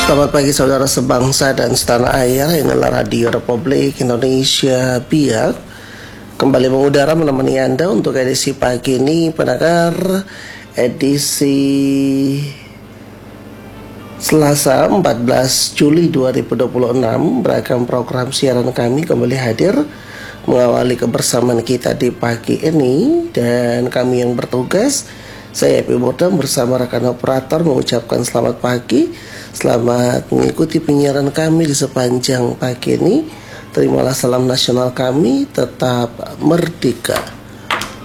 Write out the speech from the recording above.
Selamat pagi saudara sebangsa dan setanah air. Inilah Radio Republik Indonesia Biak, kembali mengudara menemani Anda untuk edisi pagi ini, pendengar, edisi Selasa 14 Juli 2026. Beragam program siaran kami kembali hadir mengawali kebersamaan kita di pagi ini, dan kami yang bertugas, saya Epi Bodam bersama rekan operator mengucapkan selamat pagi, selamat mengikuti penyiaran kami di sepanjang pagi ini. Terimalah salam nasional kami, tetap merdeka.